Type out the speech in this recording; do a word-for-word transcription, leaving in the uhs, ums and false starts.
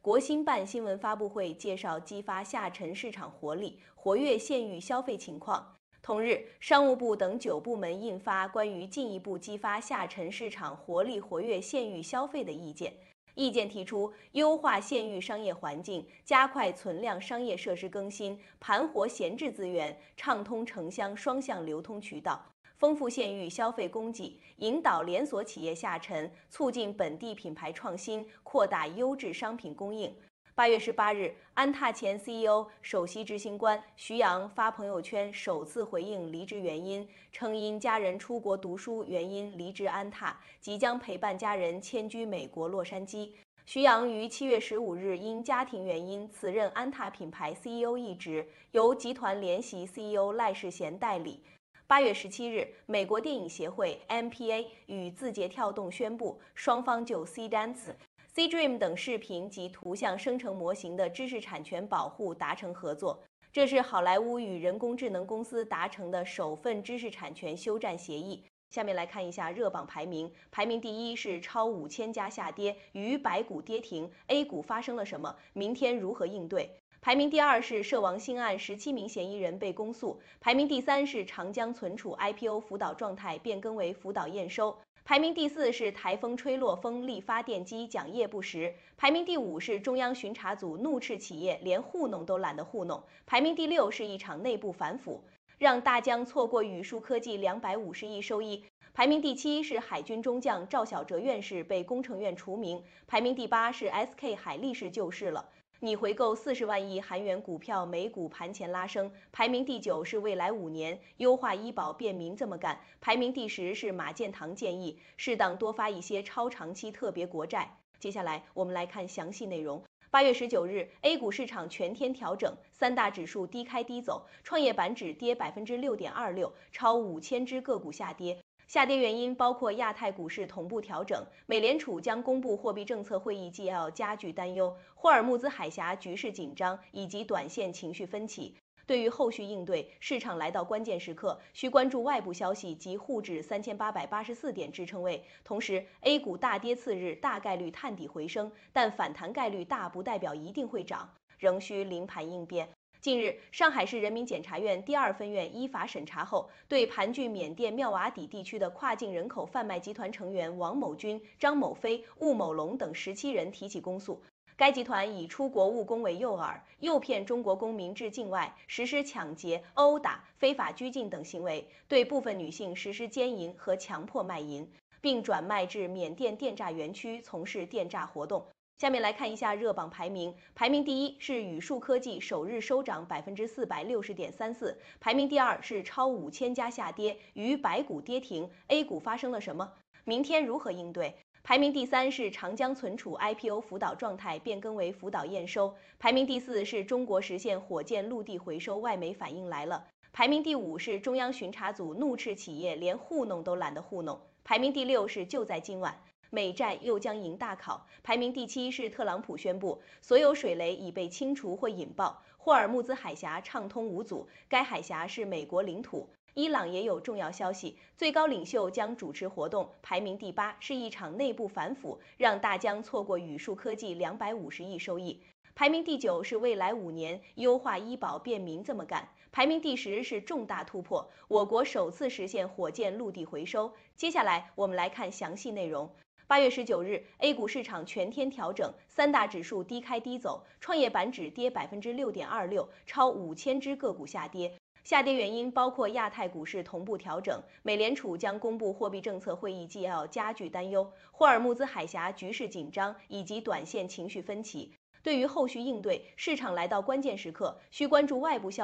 国新办新闻发布会介绍激发下沉市场活力、活跃县域消费情况。同日，商务部等九部门印发关于进一步激发下沉市场活力、活跃县域消费的意见。意见提出，优化县域商业环境，加快存量商业设施更新，盘活闲置资源，畅通城乡双向流通渠道，丰富县域消费供给，引导连锁企业下沉，促进本地品牌创新，扩大优质商品供应。八月十八日，安踏前 C E O、首席执行官徐阳发朋友圈首次回应离职原因，称因家人出国读书原因离职安踏，即将陪伴家人迁居美国洛杉矶。徐阳于七月十五日因家庭原因辞任安踏品牌 C E O 一职，由集团联席 C E O 赖世贤代理。八月十七日，美国电影协会 M P A 与字节跳动宣布，双方就 C Dance、C-Dream 等视频及图像生成模型的知识产权保护达成合作。这是好莱坞与人工智能公司达成的首份知识产权休战协议。下面来看一下热榜排名，排名第一是超五千家下跌，逾百股跌停 ，A 股发生了什么？明天如何应对？排名第二是涉王新案十七名嫌疑人被公诉，排名第三是长江存储 I P O 辅导状态变更为辅导验收，排名第四是台风吹落风力发电机讲业不实，排名第五是中央巡查组怒斥企业连糊弄都懒得糊弄，排名第六是一场内部反腐，让大疆错过宇树科技两百五十亿收益。排名第七是海军中将赵小哲院士被工程院除名，排名第八是 S K 海力士救市了。拟回购四十万亿韩元股票，美股盘前拉升。排名第九是未来五年优化医保便民这么干。排名第十是马建堂建议适当多发一些超长期特别国债。接下来我们来看详细内容。八月十九日 ，A 股市场全天调整，三大指数低开低走，创业板指跌百分之六点二六，超五千只个股下跌。下跌原因包括亚太股市同步调整，美联储将公布货币政策会议纪要加剧担忧，霍尔木兹海峡局势紧张以及短线情绪分歧。对于后续应对，市场来到关键时刻，需关注外部消息及沪指三千八百八十四点支撑位。同时 ，A 股大跌次日大概率探底回升，但反弹概率大不代表一定会涨，仍需临盘应变。近日，上海市人民检察院第二分院依法审查后，对盘踞缅甸妙瓦底地区的跨境人口贩卖集团成员王某军、张某飞、务某龙等十七人提起公诉。该集团以出国务工为诱饵，诱骗中国公民至境外，实施抢劫、殴打、非法拘禁等行为，对部分女性实施奸淫和强迫卖淫，并转卖至缅甸电诈园区从事电诈活动。下面来看一下热榜排名，排名第一是宇树科技首日收涨百分之四百六十点三四，排名第二是超五千家下跌，逾百股跌停 ，A 股发生了什么？明天如何应对？排名第三是长江存储 I P O 辅导状态变更为辅导验收，排名第四是中国实现火箭陆地回收，外媒反应来了，排名第五是中央巡查组怒斥企业连糊弄都懒得糊弄，排名第六是就在今晚。美债又将迎大考，排名第七是特朗普宣布所有水雷已被清除或引爆，霍尔木兹海峡畅通无阻，该海峡是美国领土。伊朗也有重要消息，最高领袖将主持活动，排名第八是一场内部反腐，让大疆错过宇树科技两百五十亿收益。排名第九是未来五年优化医保便民这么干，排名第十是重大突破，我国首次实现火箭陆地回收。接下来我们来看详细内容。八月十九日 ，A 股市场全天调整，三大指数低开低走，创业板指跌百分之六点二六，超五千只个股下跌。下跌原因包括亚太股市同步调整，美联储将公布货币政策会议纪要加剧担忧，霍尔木兹海峡局势紧张以及短线情绪分歧。对于后续应对，市场来到关键时刻，需关注外部消息。